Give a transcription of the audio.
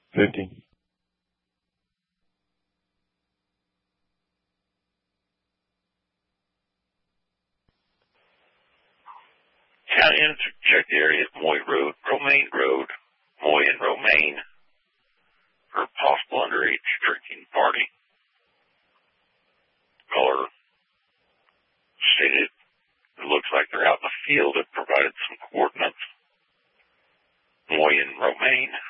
50. County check the area of Moy Road, Romaine Road, Moy and Romaine for a possible underage drinking party. Caller stated it looks like they're out in the field. It provided some coordinates. Moy and Romaine.